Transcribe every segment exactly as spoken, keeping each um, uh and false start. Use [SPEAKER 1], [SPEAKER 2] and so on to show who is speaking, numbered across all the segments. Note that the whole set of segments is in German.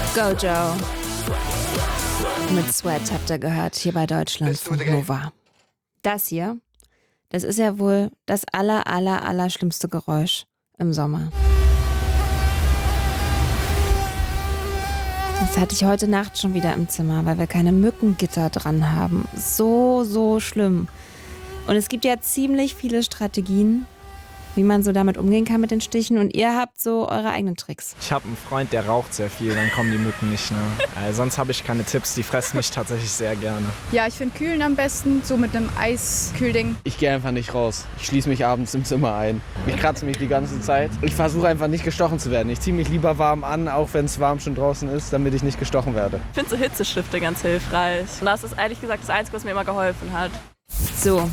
[SPEAKER 1] Gojo. Mit Sweat habt ihr gehört, hier bei Deutschlandfunk Nova. Das hier, das ist ja wohl das aller, aller, aller schlimmste Geräusch im Sommer. Das hatte ich heute Nacht schon wieder im Zimmer, weil wir keine Mückengitter dran haben. So, so schlimm. Und es gibt ja ziemlich viele Strategien, wie man so damit umgehen kann mit den Stichen. Und ihr habt so eure eigenen Tricks.
[SPEAKER 2] Ich habe einen Freund, der raucht sehr viel, dann kommen die Mücken nicht. Ne? Also sonst habe ich keine Tipps, die fressen mich tatsächlich sehr gerne.
[SPEAKER 3] Ja, ich finde Kühlen am besten, so mit einem Eiskühlding.
[SPEAKER 4] Ich gehe einfach nicht raus. Ich schließe mich abends im Zimmer ein. Ich kratze mich die ganze Zeit. Ich versuche einfach nicht gestochen zu werden. Ich ziehe mich lieber warm an, auch wenn es warm schon draußen ist, damit ich nicht gestochen werde.
[SPEAKER 5] Ich finde so Hitzestifte ganz hilfreich. Und das ist ehrlich gesagt das Einzige, was mir immer geholfen hat.
[SPEAKER 1] So,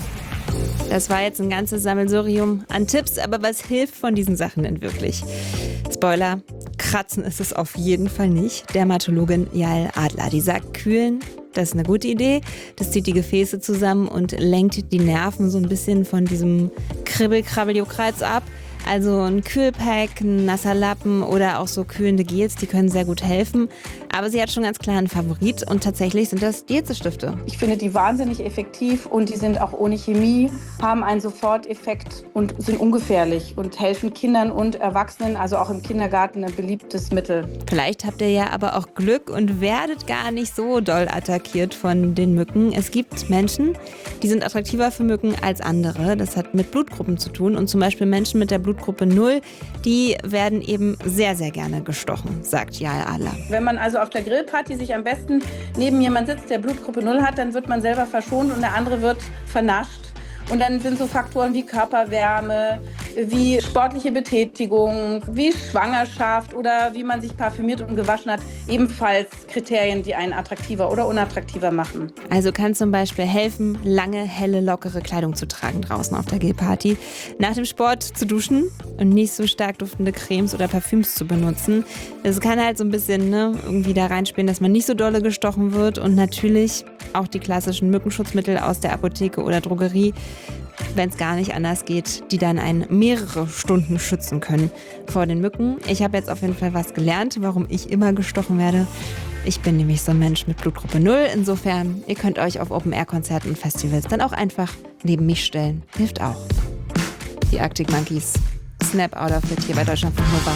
[SPEAKER 1] das war jetzt ein ganzes Sammelsurium an Tipps, aber was hilft von diesen Sachen denn wirklich? Spoiler, kratzen ist es auf jeden Fall nicht. Dermatologin Jael Adler, die sagt, kühlen, das ist eine gute Idee. Das zieht die Gefäße zusammen und lenkt die Nerven so ein bisschen von diesem Kribbel-Krabbel-Juckreiz ab. Also ein Kühlpack, ein nasser Lappen oder auch so kühlende Gels, die können sehr gut helfen. Aber sie hat schon ganz klar einen Favorit und tatsächlich sind das die Hitzestifte.
[SPEAKER 6] Ich finde die wahnsinnig effektiv und die sind auch ohne Chemie, haben einen Soforteffekt und sind ungefährlich und helfen Kindern und Erwachsenen, also auch im Kindergarten, ein beliebtes Mittel.
[SPEAKER 1] Vielleicht habt ihr ja aber auch Glück und werdet gar nicht so doll attackiert von den Mücken. Es gibt Menschen, die sind attraktiver für Mücken als andere. Das hat mit Blutgruppen zu tun und zum Beispiel Menschen mit der Blutgruppe null, die werden eben sehr, sehr gerne gestochen, sagt Jael Adler.
[SPEAKER 6] Wenn man also auf der Grillparty sich am besten neben jemand sitzt, der Blutgruppe null hat, dann wird man selber verschont und der andere wird vernascht. Und dann sind so Faktoren wie Körperwärme, wie sportliche Betätigung, wie Schwangerschaft oder wie man sich parfümiert und gewaschen hat, ebenfalls Kriterien, die einen attraktiver oder unattraktiver machen.
[SPEAKER 1] Also kann zum Beispiel helfen, lange, helle, lockere Kleidung zu tragen draußen auf der Grillparty, nach dem Sport zu duschen und nicht so stark duftende Cremes oder Parfüms zu benutzen. Das kann halt so ein bisschen ne, irgendwie da reinspielen, dass man nicht so dolle gestochen wird und natürlich auch die klassischen Mückenschutzmittel aus der Apotheke oder Drogerie, wenn es gar nicht anders geht, die dann einen mehrere Stunden schützen können vor den Mücken. Ich habe jetzt auf jeden Fall was gelernt, warum ich immer gestochen werde. Ich bin nämlich so ein Mensch mit Blutgruppe null. Insofern, ihr könnt euch auf Open-Air-Konzerten und Festivals dann auch einfach neben mich stellen. Hilft auch. Die Arctic Monkeys. Snap Out of It hier bei Deutschlandfunk Nova.